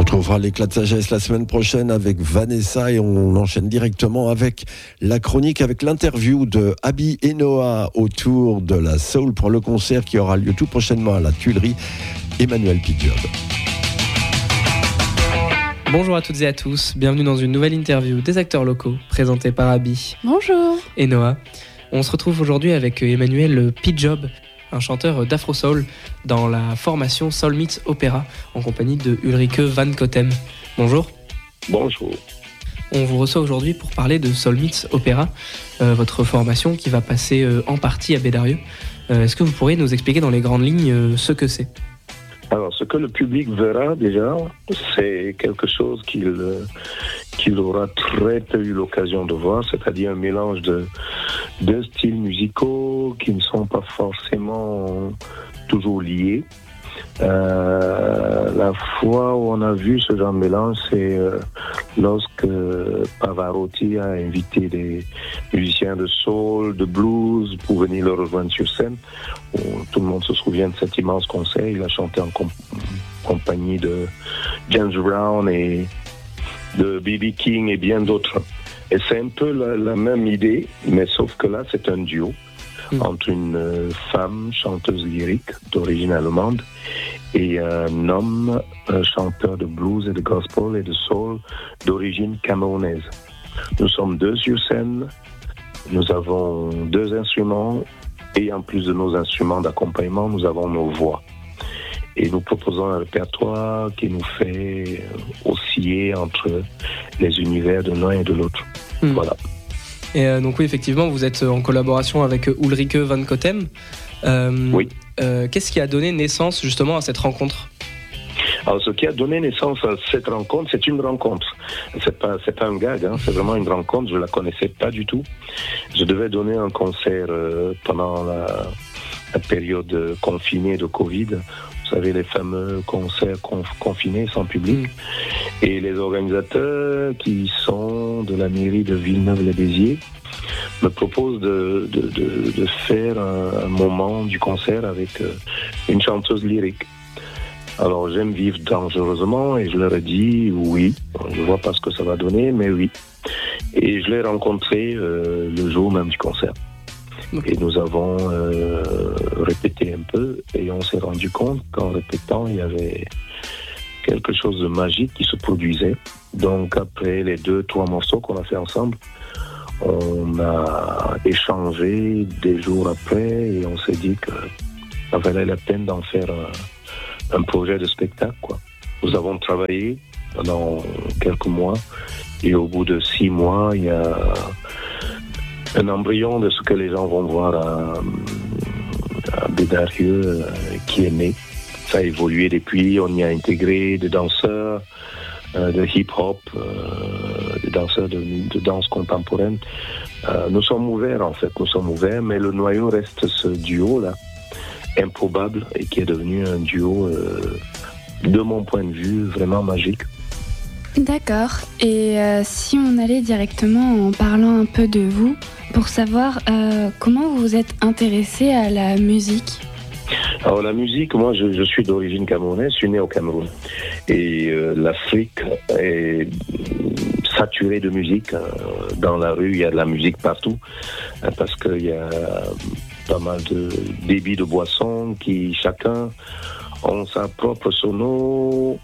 retrouvera l'éclat de sagesse la semaine prochaine avec Vanessa et on enchaîne directement avec la chronique, avec l'interview de Abby et Noah autour de la soul pour le concert qui aura lieu tout prochainement à la Tuilerie. Emmanuel Pidjob. Bonjour à toutes et à tous, bienvenue dans une nouvelle interview des acteurs locaux présentée par Abby. Bonjour. Et Noah. On se retrouve aujourd'hui avec Emmanuel Pidjob, un chanteur d'Afro Soul dans la formation Soul Meets Opera en compagnie de Ulrike Van Cotem. Bonjour. Bonjour. On vous reçoit aujourd'hui pour parler de Soul Meets Opera, votre formation qui va passer en partie à Bédarieux. Est-ce que vous pourriez nous expliquer dans les grandes lignes ce que c'est ? Alors, ce que le public verra déjà, c'est quelque chose qu'il aura très peu eu l'occasion de voir, c'est-à-dire un mélange de deux styles musicaux qui ne sont pas forcément toujours liés. La fois où on a vu ce genre de mélange, c'est lorsque Pavarotti a invité des musiciens de soul, de blues pour venir le rejoindre sur scène. Tout le monde se souvient de cet immense concert. Il a chanté en compagnie de James Brown et de B.B. King et bien d'autres. Et c'est un peu la même idée, mais sauf que là, c'est un duo entre une femme chanteuse lyrique d'origine allemande et un homme chanteur de blues et de gospel et de soul d'origine camerounaise. Nous sommes deux sur scène, nous avons deux instruments et en plus de nos instruments d'accompagnement, nous avons nos voix. Et nous proposons un répertoire qui nous fait osciller entre les univers de l'un et de l'autre. Voilà. Et donc oui, effectivement, vous êtes en collaboration avec Ulrike Van Cotem. Oui. Qu'est-ce qui a donné naissance justement à cette rencontre ? Alors, ce qui a donné naissance à cette rencontre, c'est une rencontre. C'est pas un gag, c'est vraiment une rencontre. Je la connaissais pas du tout. Je devais donner un concert pendant la période confinée de Covid. Vous savez, les fameux concerts confinés sans public. Et les organisateurs qui sont de la mairie de Villeneuve-les-Béziers me proposent de faire un moment du concert avec une chanteuse lyrique. Alors j'aime vivre dangereusement et je leur ai dit oui, je vois pas ce que ça va donner, mais oui. Et je l'ai rencontré le jour même du concert. Et nous avons répété un peu et on s'est rendu compte qu'en répétant, il y avait quelque chose de magique qui se produisait. Donc après les 2-3 morceaux qu'on a fait ensemble, on a échangé des jours après et on s'est dit que ça valait la peine d'en faire un projet de spectacle, quoi. Nous avons travaillé pendant quelques mois et au bout de 6 mois, il y a un embryon de ce que les gens vont voir à Bédarieux qui est né. Ça a évolué depuis, on y a intégré des danseurs de hip-hop, des danseurs de danse contemporaine. Nous sommes ouverts en fait, mais le noyau reste ce duo-là, improbable, et qui est devenu un duo, de mon point de vue, vraiment magique. D'accord. Et si on allait directement en parlant un peu de vous, pour savoir comment vous vous êtes intéressé à la musique ? Alors la musique, moi je suis d'origine camerounaise, je suis né au Cameroun. Et l'Afrique est saturée de musique. Dans la rue, il y a de la musique partout, parce qu'il y a pas mal de débits de boissons qui chacun ont sa propre sono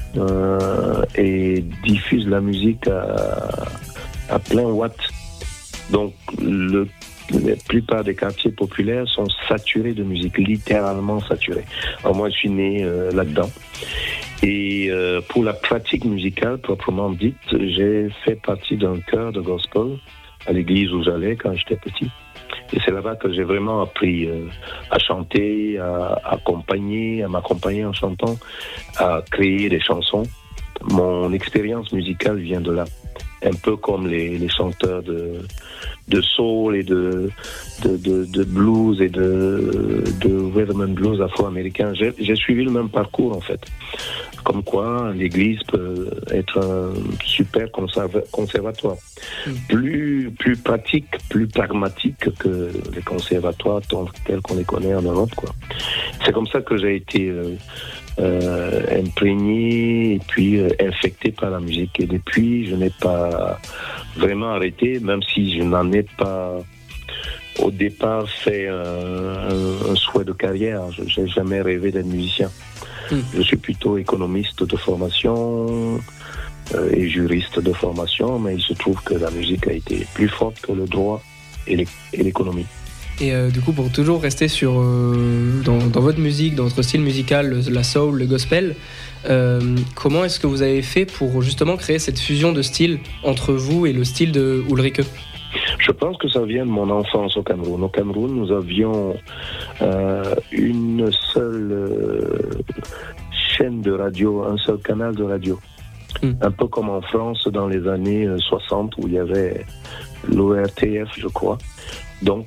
et diffuse la musique à plein watt. Donc la plupart des quartiers populaires sont saturés de musique, littéralement saturés. Alors moi je suis né là-dedans. Et pour la pratique musicale proprement dite, j'ai fait partie d'un chœur de gospel à l'église où j'allais quand j'étais petit. Et c'est là-bas que j'ai vraiment appris à chanter, à m'accompagner en chantant, à créer des chansons. Mon expérience musicale vient de là. Un peu comme les chanteurs soul et de blues et de rhythm and blues afro-américains. J'ai suivi le même parcours en fait. Comme quoi, l'église peut être un super conservatoire. Plus pratique, plus pragmatique que les conservatoires tels qu'on les connaît en Europe, quoi. C'est comme ça que j'ai été imprégné et puis infecté par la musique. Et depuis, je n'ai pas vraiment arrêté, même si je n'en ai pas au départ fait un souhait de carrière. Je n'ai jamais rêvé d'être musicien. Je suis plutôt économiste de formation et juriste de formation, mais il se trouve que la musique a été plus forte que le droit et l'économie. Et du coup, pour toujours rester dans votre musique, dans votre style musical, la soul, le gospel, comment est-ce que vous avez fait pour justement créer cette fusion de style entre vous et le style de Ulrike ? Je pense que ça vient de mon enfance au Cameroun. Au Cameroun, nous avions une seule chaîne de radio, un seul canal de radio. Un peu comme en France dans les années 60 où il y avait l'ORTF, je crois. Donc,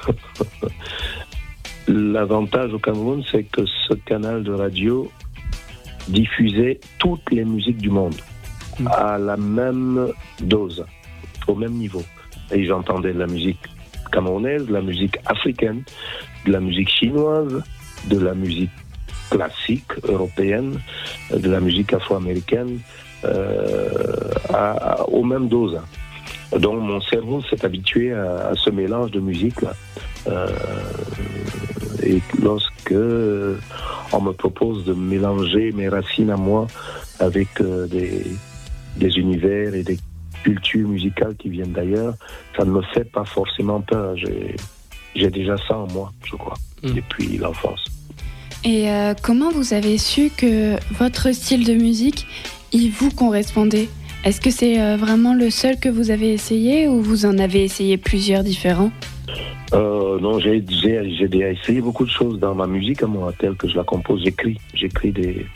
l'avantage au Cameroun, c'est que ce canal de radio diffusait toutes les musiques du monde à la même dose, au même niveau. Et j'entendais de la musique camerounaise, de la musique africaine, de la musique chinoise, de la musique classique européenne, de la musique afro-américaine, aux mêmes doses. Donc mon cerveau s'est habitué à ce mélange de musique là. Et lorsque on me propose de mélanger mes racines à moi avec des univers et des cultures musicales qui viennent d'ailleurs, ça ne me fait pas forcément peur. J'ai déjà ça en moi, je crois, depuis l'enfance. Et comment vous avez su que votre style de musique, il vous correspondait ? Est-ce que c'est vraiment le seul que vous avez essayé ou vous en avez essayé plusieurs différents ? Non, j'ai déjà essayé beaucoup de choses dans ma musique, moi, telle que je la compose. J'écris de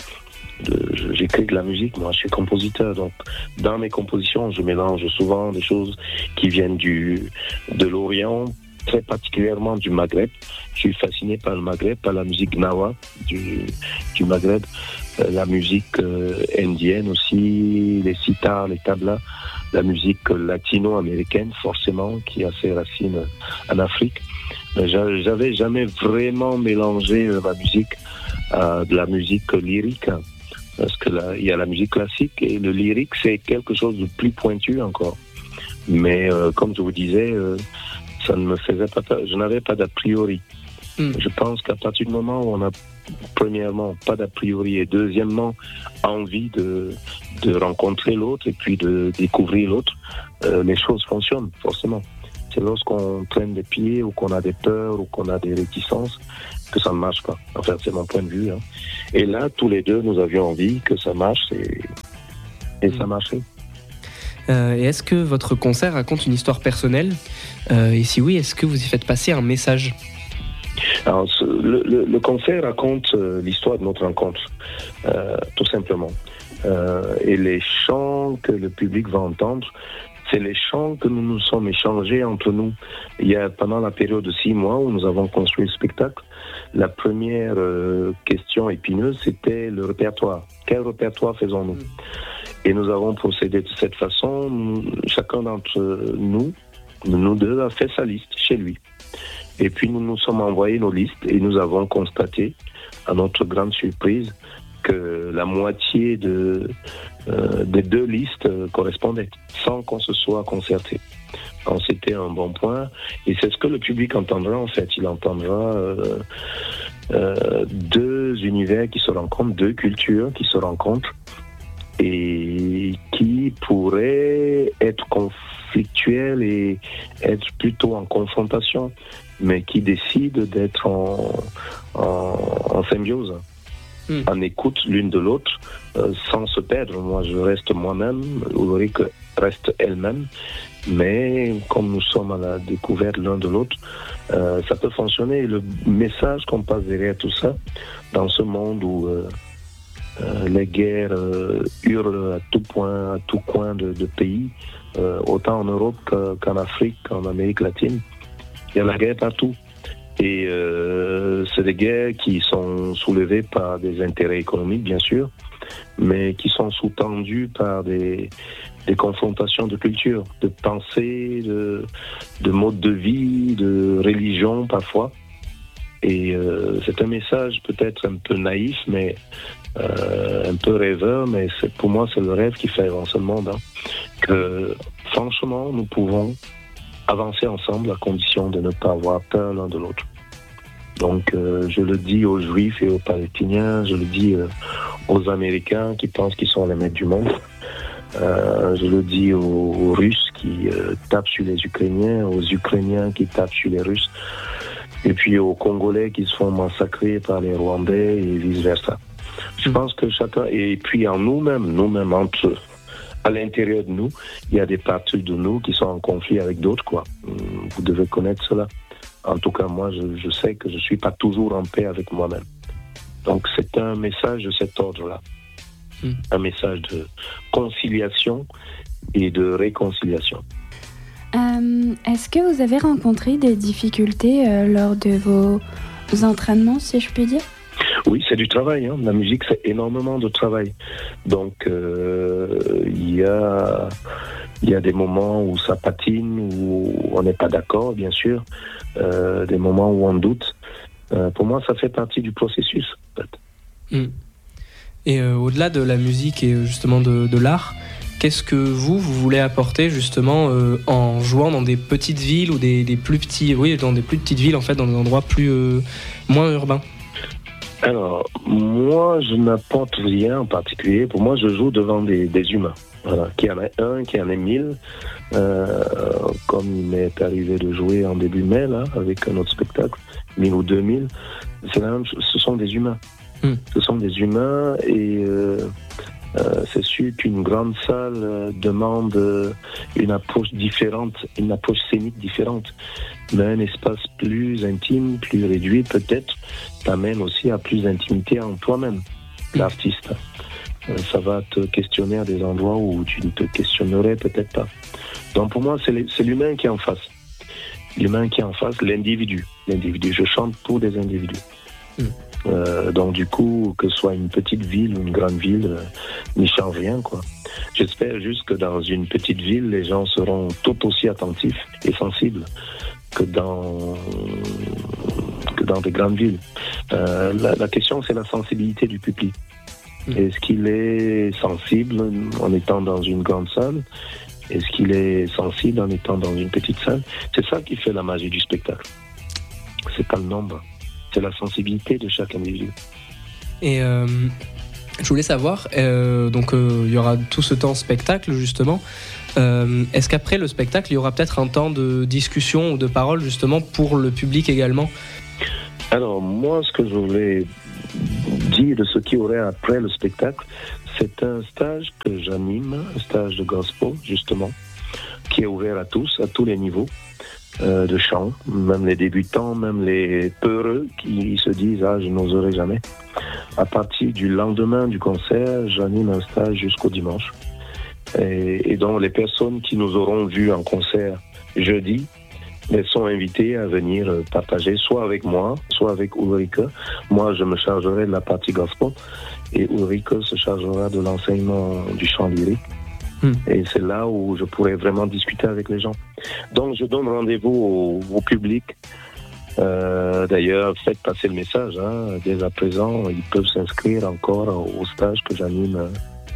la musique, moi, je suis compositeur. Donc, dans mes compositions, je mélange souvent des choses qui viennent de l'Orient, très particulièrement du Maghreb. Je suis fasciné par le Maghreb, par la musique gnawa du Maghreb, la musique indienne aussi, les sitars, les tablas, la musique latino-américaine, forcément, qui a ses racines en Afrique. J'avais jamais vraiment mélangé ma musique à de la musique lyrique, parce que là, il y a la musique classique et le lyrique, c'est quelque chose de plus pointu encore. Mais comme je vous disais, ça ne me faisait pas peur. Je n'avais pas d'a priori. Je pense qu'à partir du moment où on a, premièrement, pas d'a priori et deuxièmement, envie de rencontrer l'autre et puis de découvrir l'autre, les choses fonctionnent, forcément. C'est lorsqu'on traîne des pieds ou qu'on a des peurs ou qu'on a des réticences que ça ne marche pas. Enfin, c'est mon point de vue. Hein. Et là, tous les deux, nous avions envie que ça marche et ça marchait. Et est-ce que votre concert raconte une histoire personnelle ? Et si oui, est-ce que vous y faites passer un message ? Alors, le concert raconte l'histoire de notre rencontre, tout simplement. Et les chants que le public va entendre, c'est les chants que nous nous sommes échangés entre nous. Il y a pendant la période de 6 mois où nous avons construit le spectacle, la première question épineuse, c'était le répertoire. Quel répertoire faisons-nous ? Et nous avons procédé de cette façon. Chacun d'entre nous deux, a fait sa liste chez lui. Et puis nous nous sommes envoyés nos listes et nous avons constaté, à notre grande surprise, que la moitié des 2 listes correspondaient, sans qu'on se soit concerté. Donc c'était un bon point. Et c'est ce que le public entendra en fait. Il entendra 2 univers qui se rencontrent, 2 cultures qui se rencontrent et qui pourraient être conflictuelles et être plutôt en confrontation, mais qui décident d'être en symbiose, en écoute l'une de l'autre, sans se perdre. Moi, je reste moi-même, Ulrike reste elle-même, mais comme nous sommes à la découverte l'un de l'autre, ça peut fonctionner. Et le message qu'on passe derrière tout ça, dans ce monde où les guerres hurlent à tout point, à tout coin de pays, autant en Europe qu'en Afrique, qu'en Amérique latine. Il y a la guerre partout. Et c'est des guerres qui sont soulevées par des intérêts économiques, bien sûr, mais qui sont sous-tendues par des confrontations de culture, de pensée, de mode de vie, de religion parfois. Et c'est un message peut-être un peu naïf, mais un peu rêveur, mais pour moi c'est le rêve qui fait avancer le monde. Que franchement, nous pouvons avancer ensemble à condition de ne pas avoir peur l'un de l'autre. Donc je le dis aux Juifs et aux Palestiniens, je le dis aux Américains qui pensent qu'ils sont les maîtres du monde, je le dis aux Russes qui tapent sur les Ukrainiens, aux Ukrainiens qui tapent sur les Russes, et puis aux Congolais qui se font massacrer par les Rwandais et vice-versa. Je pense que chacun, et puis en nous-mêmes entre eux, à l'intérieur de nous, il y a des parties de nous qui sont en conflit avec d'autres, quoi. Vous devez connaître cela. En tout cas, moi, je sais que je ne suis pas toujours en paix avec moi-même. Donc, c'est un message de cet ordre-là. Un message de conciliation et de réconciliation. Est-ce que vous avez rencontré des difficultés lors de vos entraînements, si je puis dire ? Oui, c'est du travail. La musique, c'est énormément de travail. Donc, il y a des moments où ça patine, où on n'est pas d'accord, bien sûr. Des moments où on doute. Pour moi, ça fait partie du processus, en fait. Et au-delà de la musique et justement de l'art, qu'est-ce que vous voulez apporter justement en jouant dans des petites villes ou des plus petits, dans des plus petites villes en fait, dans des endroits moins urbains? Alors, moi, je n'apporte rien en particulier. Pour moi, je joue devant des humains. Voilà, qu'il y en a un, qu'il y en ait 1000. Comme il m'est arrivé de jouer en début mai, là, avec un autre spectacle, 1000 ou 2000. C'est la même chose, ce sont des humains. Ce sont des humains et c'est sûr qu'une grande salle demande une approche différente, une approche scénique différente. Mais un espace plus intime, plus réduit, peut-être, t'amène aussi à plus d'intimité en toi-même, l'artiste. Ça va te questionner à des endroits où tu ne te questionnerais peut-être pas. Donc pour moi, c'est l'humain qui est en face. L'humain qui est en face, l'individu. Je chante pour des individus. Donc du coup, que ce soit une petite ville ou une grande ville, n'y change rien, quoi. J'espère juste que dans une petite ville, les gens seront tout aussi attentifs et sensibles que dans des grandes villes. La question, c'est la sensibilité du public. Est-ce qu'il est sensible en étant dans une grande salle? Est-ce qu'il est sensible en étant dans une petite salle? C'est ça qui fait la magie du spectacle. C'est pas le nombre, c'est la sensibilité de chaque individu. Et je voulais savoir, donc il y aura tout ce temps spectacle justement. Est-ce qu'après le spectacle, il y aura peut-être un temps de discussion ou de parole justement pour le public également? Alors moi, ce que je voulais dire de ce qu'il y aurait après le spectacle, c'est un stage que j'anime, un stage de gospel justement, qui est ouvert à tous, à tous les niveaux de chant, même les débutants, même les peureux qui se disent « Ah, je n'oserai jamais ». À partir du lendemain du concert, j'anime un stage jusqu'au dimanche. Et donc les personnes qui nous auront vus en concert jeudi, elles sont invitées à venir partager soit avec moi, soit avec Ulrike. Moi, je me chargerai de la partie gospel et Ulrike se chargera de l'enseignement du chant lyrique. Et c'est là où je pourrais vraiment discuter avec les gens. Donc, je donne rendez-vous au public. D'ailleurs, faites passer le message. Dès à présent, ils peuvent s'inscrire encore au stage que j'anime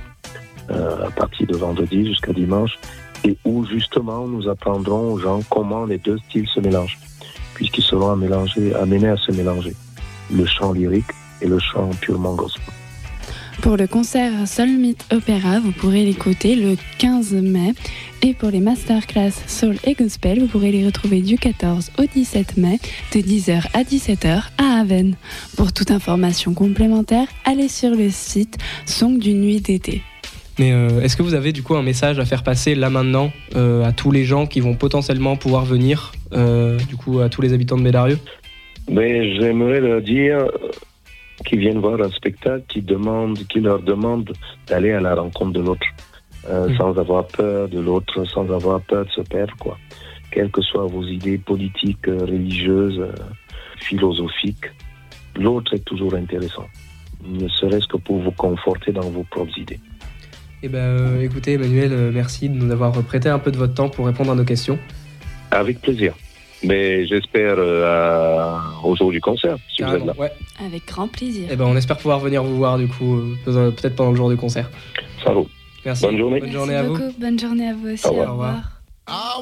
à partir de vendredi jusqu'à dimanche. Et où justement nous apprendrons aux gens comment les deux styles se mélangent, puisqu'ils seront amenés à se mélanger, le chant lyrique et le chant purement gospel. Pour le concert Soul Meet Opera, vous pourrez l'écouter le 15 mai. Et pour les masterclass Soul et Gospel, vous pourrez les retrouver du 14 au 17 mai, de 10h à 17h à Aven. Pour toute information complémentaire, allez sur le site Song d'une nuit d'été. Mais est-ce que vous avez du coup un message à faire passer là maintenant à tous les gens qui vont potentiellement pouvoir venir, du coup à tous les habitants de Bédarieux? Mais j'aimerais leur dire, qui viennent voir un spectacle, qui leur demande d'aller à la rencontre de l'autre, sans avoir peur de l'autre, sans avoir peur de se perdre, quoi. Quelles que soient vos idées politiques, religieuses, philosophiques, l'autre est toujours intéressant, ne serait-ce que pour vous conforter dans vos propres idées. Eh ben, écoutez, Emmanuel, merci de nous avoir prêté un peu de votre temps pour répondre à nos questions. Avec plaisir. Mais j'espère au jour du concert, si vous êtes là. Ouais. Avec grand plaisir. Eh ben, on espère pouvoir venir vous voir, du coup, peut-être pendant le jour du concert. Ça roule. Merci. Bonne journée. Bonne journée Merci à vous. beaucoup. Bonne journée à vous aussi. Au revoir. Au revoir.